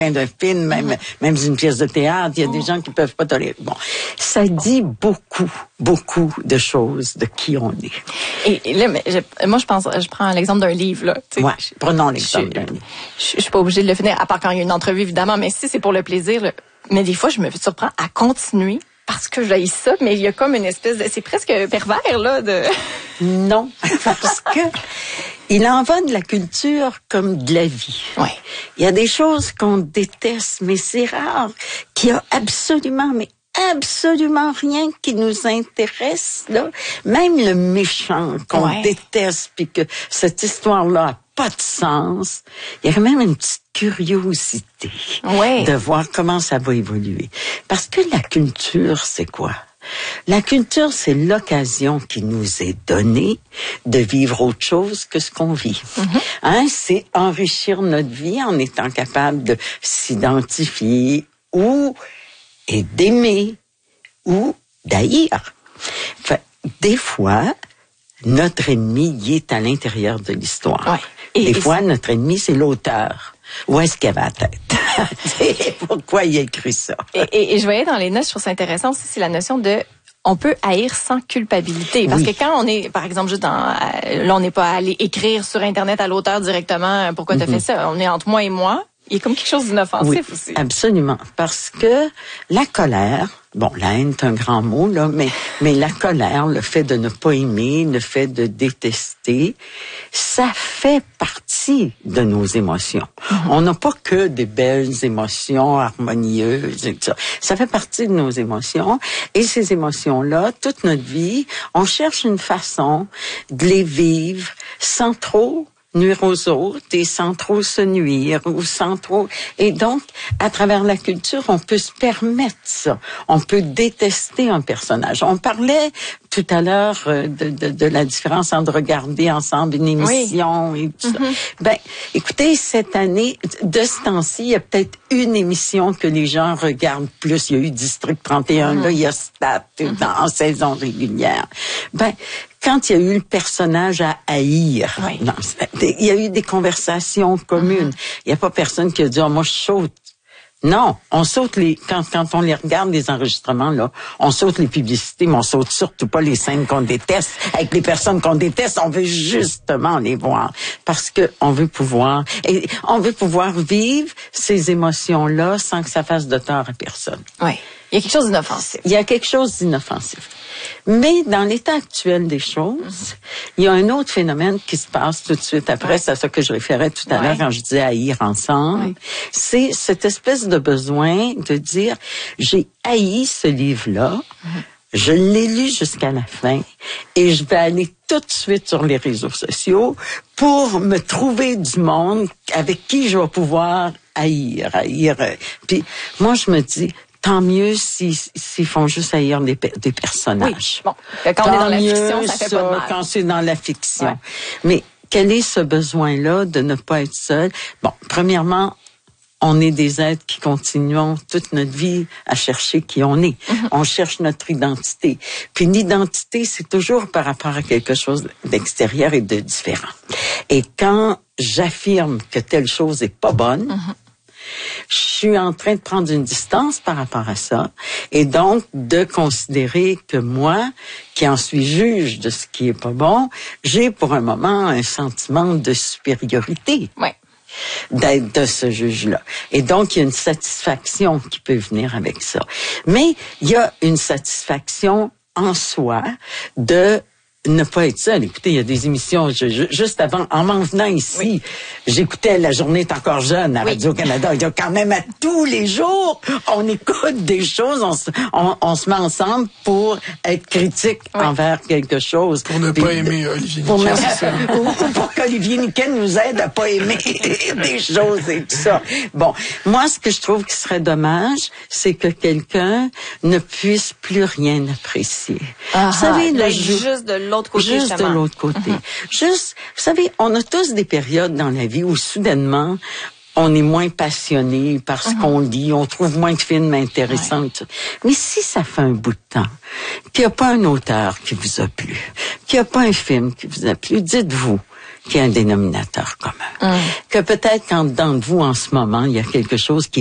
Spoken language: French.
d'un film, même d'une pièce de théâtre, il y a des gens qui peuvent pas tolérer. Bon, ça dit beaucoup de choses de qui on est. Et là, moi, je prends l'exemple d'un livre, là. Ouais, prenons l'exemple d'un livre. Je suis pas obligée de le finir, à part quand il y a une entrevue, évidemment, mais si c'est pour le plaisir, là. Mais des fois, je me surprends à continuer parce que j'haïs ça, mais il y a comme une espèce de... C'est presque pervers, là, de... Non, parce que il en va de la culture comme de la vie. Ouais. Il y a des choses qu'on déteste, mais c'est rare qu'il y a absolument rien qui nous intéresse, là. Même le méchant qu'on déteste, puis que cette histoire-là a pas de sens, il y a quand même une petite curiosité de voir comment ça va évoluer. Parce que la culture, c'est quoi? La culture, c'est l'occasion qui nous est donnée de vivre autre chose que ce qu'on vit. C'est enrichir notre vie en étant capable de s'identifier et d'aimer ou d'haïr. Des fois, notre ennemi, il est à l'intérieur de l'histoire. Des fois, notre ennemi, c'est l'auteur. Où est-ce qu'il avait la tête? Pourquoi il a écrit ça? Et je voyais dans les notes, je trouve ça intéressant aussi, c'est la notion de on peut haïr sans culpabilité. Parce que quand on est, par exemple, juste là, on n'est pas allé écrire sur Internet à l'auteur directement pourquoi t'as fait ça. On est entre moi et moi. Il y a comme quelque chose d'inoffensif aussi. Absolument. Parce que la colère, la haine est un grand mot, là, mais la colère, le fait de ne pas aimer, le fait de détester, ça fait partie de nos émotions. On n'a pas que des belles émotions harmonieuses et tout ça. Ça fait partie de nos émotions. Et ces émotions-là, toute notre vie, on cherche une façon de les vivre sans trop nuire aux autres et sans trop se nuire ou sans trop... Et donc, à travers la culture, on peut se permettre ça. On peut détester un personnage. On parlait tout à l'heure de la différence entre regarder ensemble une émission et tout ça. Écoutez, cette année, de ce temps-ci, il y a peut-être une émission que les gens regardent plus. Il y a eu District 31, là, il y a Stat en saison régulière. Quand il y a eu le personnage à haïr, il y a eu des conversations communes. Il n'y a pas personne qui a dit « moi, je saute ». Non, on saute quand on les regarde, les enregistrements, là, on saute les publicités, mais on saute surtout pas les scènes qu'on déteste. Avec les personnes qu'on déteste, on veut justement les voir. Parce que on veut pouvoir vivre ces émotions-là sans que ça fasse de tort à personne. Oui. Il y a quelque chose d'inoffensif. Il y a quelque chose d'inoffensif. Mais dans l'état actuel des choses, il y a un autre phénomène qui se passe tout de suite après, c'est à ça que je référais tout à l'heure quand je disais haïr ensemble. C'est cette espèce de besoin de dire, j'ai haï ce livre-là, je l'ai lu jusqu'à la fin et je vais aller tout de suite sur les réseaux sociaux pour me trouver du monde avec qui je vais pouvoir haïr. Puis moi, je me dis, tant mieux s'ils font juste haïr des personnages. Oui, bon. Quand on est dans la fiction, ça fait pas de mal. Quand c'est dans la fiction. Mais quel est ce besoin-là de ne pas être seul? Bon, premièrement, on est des êtres qui continuons toute notre vie à chercher qui on est. On cherche notre identité. Puis l'identité, c'est toujours par rapport à quelque chose d'extérieur et de différent. Et quand j'affirme que telle chose est pas bonne, je suis en train de prendre une distance par rapport à ça et donc de considérer que moi, qui en suis juge de ce qui est pas bon, j'ai pour un moment un sentiment de supériorité. D'être de ce juge-là. Et donc, il y a une satisfaction qui peut venir avec ça. Mais il y a une satisfaction en soi de ne pas être seul. Écoutez, il y a des émissions, juste avant, en m'en venant ici, j'écoutais La journée est encore jeune à Radio-Canada. Il y a quand même à tous les jours, on écoute des choses, on se met ensemble pour être critique envers quelque chose. Pour ne pas aimer Olivier Niquet. Ou pour qu'Olivier Niquet nous aide à pas aimer des choses et tout ça. Bon, moi, ce que je trouve qui serait dommage, c'est que quelqu'un ne puisse plus rien apprécier. Vous savez, juste de l'autre côté. Juste de l'autre côté. Juste, vous savez, on a tous des périodes dans la vie où soudainement, on est moins passionné par ce qu'on lit, on trouve moins de films intéressants. Mais si ça fait un bout de temps qu'il n'y a pas un auteur qui vous a plu, qu'il n'y a pas un film qui vous a plu, dites-vous qu'il y a un dénominateur commun. Que peut-être qu'en dedans de vous, en ce moment, il y a quelque chose qui